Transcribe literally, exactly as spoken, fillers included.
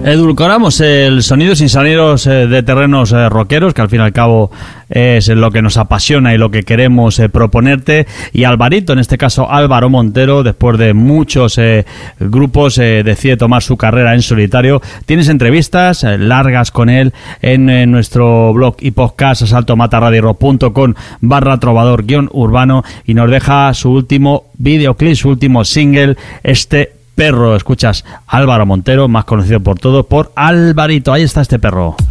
Edulcoramos el sonido sin sonidos eh, de terrenos eh, rockeros, que al fin y al cabo es lo que nos apasiona y lo que queremos eh, proponerte. Y Alvarito, en este caso Álvaro Montero, después de muchos eh, grupos, eh, decide tomar su carrera en solitario. Tienes entrevistas eh, largas con él en, en nuestro blog y podcast asaltomatarradio punto com barra trovador guión urbano, y nos deja su último videoclip, su último single, este Perro. Escuchas Álvaro Montero, más conocido por todos por Alvarito. Ahí está este perro.